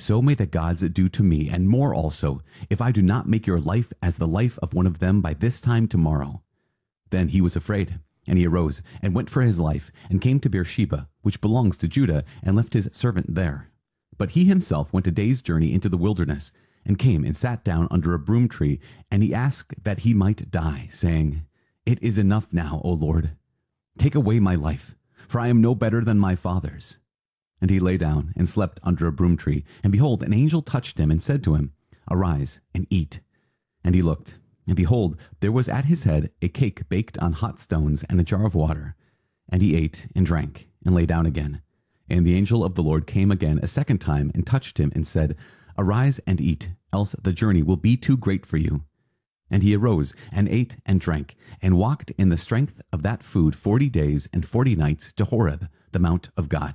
So may the gods do to me, and more also, if I do not make your life as the life of one of them by this time tomorrow." Then he was afraid, and he arose and went for his life, and came to Beersheba, which belongs to Judah, and left his servant there. But he himself went a day's journey into the wilderness, and came and sat down under a broom tree, and he asked that he might die, saying, "It is enough now, O Lord. Take away my life, for I am no better than my fathers." And he lay down and slept under a broom tree. And behold, an angel touched him and said to him, "Arise and eat." And he looked, and behold, there was at his head a cake baked on hot stones and a jar of water. And he ate and drank and lay down again. And the angel of the Lord came again a second time and touched him and said, "Arise and eat, else the journey will be too great for you." And he arose and ate and drank, and walked in the strength of that food 40 days and 40 nights to Horeb, the mount of God.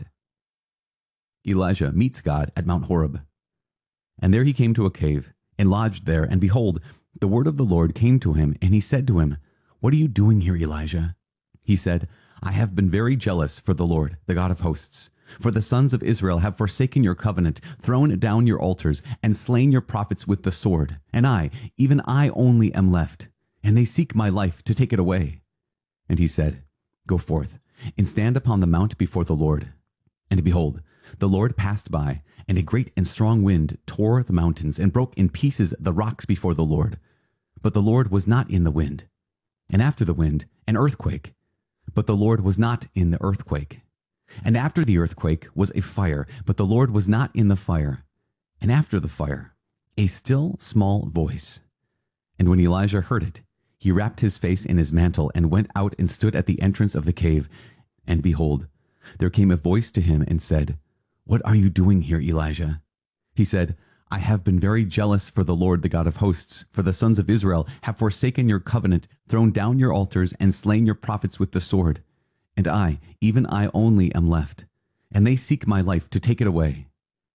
Elijah meets God at Mount Horeb. And there he came to a cave, and lodged there, and behold, the word of the Lord came to him, and he said to him, "What are you doing here, Elijah?" He said, "I have been very jealous for the Lord, the God of hosts. For the sons of Israel have forsaken your covenant, thrown down your altars, and slain your prophets with the sword. And I, even I only am left, and they seek my life to take it away." And he said, "Go forth, and stand upon the mount before the Lord." And behold, the Lord passed by, and a great and strong wind tore the mountains, and broke in pieces the rocks before the Lord. But the Lord was not in the wind. And after the wind, an earthquake. But the Lord was not in the earthquake. And after the earthquake was a fire, but the Lord was not in the fire. And after the fire, a still small voice. And when Elijah heard it, he wrapped his face in his mantle, and went out and stood at the entrance of the cave. And behold, there came a voice to him and said, "What are you doing here, Elijah?" He said, "I have been very jealous for the Lord, the God of hosts, for the sons of Israel have forsaken your covenant, thrown down your altars, and slain your prophets with the sword. And I, even I only, am left, and they seek my life to take it away."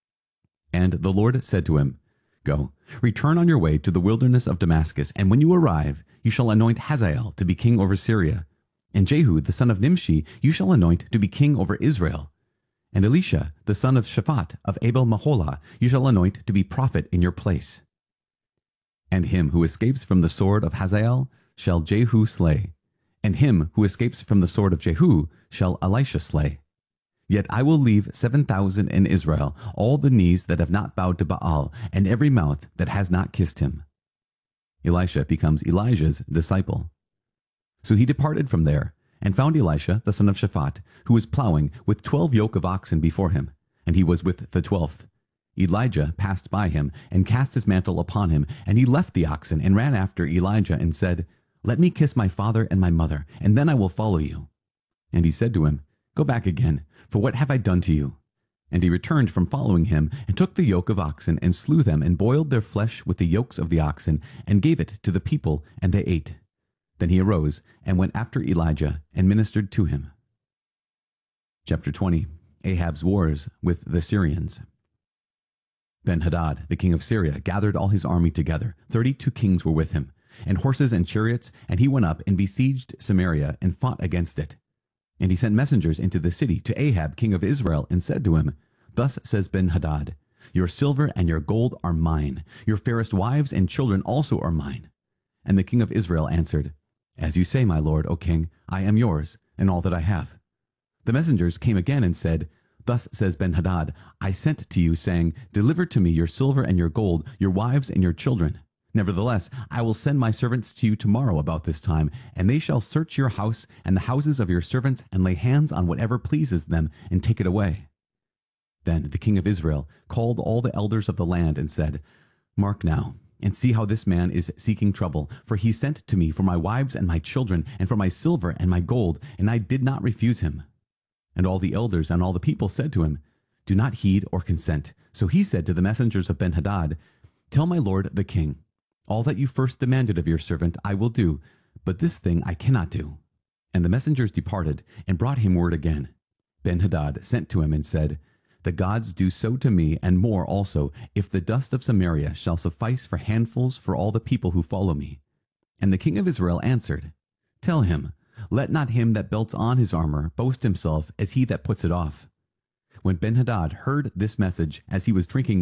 And the Lord said to him, "Go, return on your way to the wilderness of Damascus, and when you arrive, you shall anoint Hazael to be king over Syria. And Jehu the son of Nimshi you shall anoint to be king over Israel. And Elisha the son of Shaphat of Abel-Maholah you shall anoint to be prophet in your place. And him who escapes from the sword of Hazael shall Jehu slay, and him who escapes from the sword of Jehu shall Elisha slay. Yet I will leave 7,000 in Israel, all the knees that have not bowed to Baal, and every mouth that has not kissed him." Elisha becomes Elijah's disciple. So he departed from there, and found Elisha the son of Shaphat, who was plowing with 12 yoke of oxen before him, and he was with the 12th. Elijah passed by him, and cast his mantle upon him, and he left the oxen, and ran after Elijah, and said, "Let me kiss my father and my mother, and then I will follow you." And he said to him, "Go back again, for what have I done to you?" And he returned from following him, and took the yoke of oxen, and slew them, and boiled their flesh with the yokes of the oxen, and gave it to the people, and they ate. Then he arose, and went after Elijah, and ministered to him. Chapter 20. Ahab's wars with the Syrians. Ben-Hadad, the king of Syria, gathered all his army together. 32 kings were with him, and horses and chariots, and he went up and besieged Samaria, and fought against it. And he sent messengers into the city to Ahab king of Israel, and said to him, "Thus says Ben-Hadad, your silver and your gold are mine, your fairest wives and children also are mine." And the king of Israel answered, "As you say, my lord, O king, I am yours, and all that I have." The messengers came again and said, "Thus says Ben-Hadad, I sent to you, saying, Deliver to me your silver and your gold, your wives and your children. Nevertheless, I will send my servants to you tomorrow about this time, and they shall search your house and the houses of your servants, and lay hands on whatever pleases them, and take it away." Then the king of Israel called all the elders of the land, and said, "Mark now, and see how this man is seeking trouble, for he sent to me for my wives and my children, and for my silver and my gold, and I did not refuse him." And all the elders and all the people said to him, "Do not heed or consent." So he said to the messengers of Ben-Hadad, "Tell my lord the king, all that you first demanded of your servant I will do, but this thing I cannot do." And the messengers departed, and brought him word again. Ben-Hadad sent to him and said, "The gods do so to me, and more also, if the dust of Samaria shall suffice for handfuls for all the people who follow me." And the king of Israel answered, "Tell him, let not him that belts on his armor boast himself as he that puts it off." When Ben-Hadad heard this message, as he was drinking